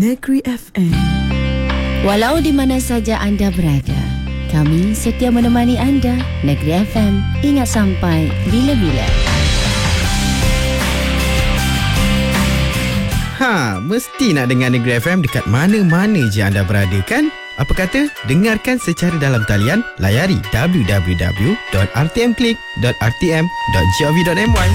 Negeri FM. Walau di mana saja anda berada, kami setia menemani anda. Negeri FM, ingat sampai bila-bila. Mesti nak dengar Negeri FM dekat mana-mana je anda berada kan? Apa kata? Dengarkan secara dalam talian, layari www.rtmclick.rtm.gov.my.